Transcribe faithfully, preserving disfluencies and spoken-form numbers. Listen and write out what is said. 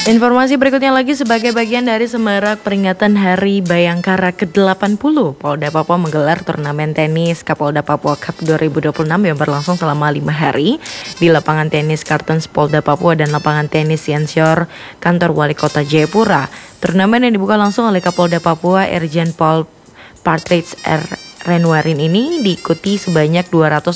Informasi berikutnya lagi sebagai bagian dari semarak peringatan Hari Bayangkara ke delapan puluh, Polda Papua menggelar turnamen tenis Kapolda Papua Cup dua ribu dua puluh enam yang berlangsung selama lima hari di lapangan tenis Kartens Polda Papua dan lapangan tenis Siansior kantor Wali Kota Jayapura. Turnamen yang dibuka langsung oleh Kapolda Papua Irjen Pol Partridge R. Renwarin ini diikuti sebanyak dua ratus